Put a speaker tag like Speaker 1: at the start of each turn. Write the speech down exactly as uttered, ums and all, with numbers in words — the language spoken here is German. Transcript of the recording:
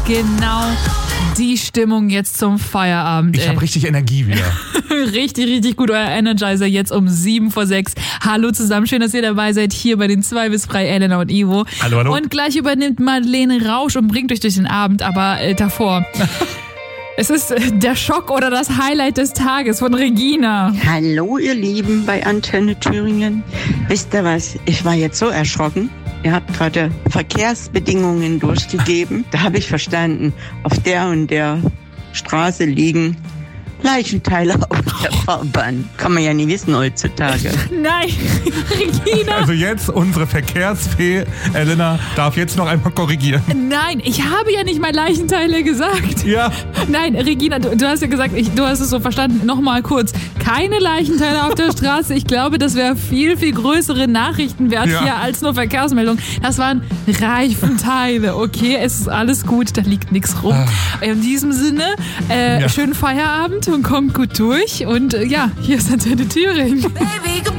Speaker 1: genau die Stimmung jetzt zum Feierabend.
Speaker 2: Ich habe richtig Energie wieder.
Speaker 1: Richtig, richtig gut. Euer Energizer jetzt um sieben vor sechs. Hallo zusammen, schön, dass ihr dabei seid hier bei den zwei bis drei, Elena und Ivo.
Speaker 2: Hallo, hallo.
Speaker 1: Und gleich übernimmt Madeleine Rausch und bringt euch durch den Abend, aber äh, davor... Es ist äh, der Schock oder das Highlight des Tages von Regina.
Speaker 3: Hallo ihr Lieben bei Antenne Thüringen. Wisst ihr was, ich war jetzt so erschrocken. Ihr habt gerade Verkehrsbedingungen durchgegeben. Da habe ich verstanden, auf der und der Straße liegen Leichenteile auf der Fahrbahn. Kann man ja nie wissen heutzutage.
Speaker 1: Nein, Regina.
Speaker 2: Also jetzt unsere Verkehrsfee Elena darf jetzt noch einmal korrigieren.
Speaker 1: Nein, ich habe ja nicht mal Leichenteile gesagt.
Speaker 2: Ja.
Speaker 1: Nein, Regina, du, du hast ja gesagt, ich, du hast es so verstanden. Nochmal kurz. Keine Leichenteile auf der Straße. Ich glaube, das wäre viel, viel größere Nachrichtenwert
Speaker 2: Ja.
Speaker 1: hier als nur Verkehrsmeldung. Das waren Reifenteile. Okay, es ist alles gut, da liegt nichts rum. In diesem Sinne, äh,
Speaker 2: Ja.
Speaker 1: schönen Feierabend und kommt gut durch. Und äh, ja, hier ist Antenne Thüringen.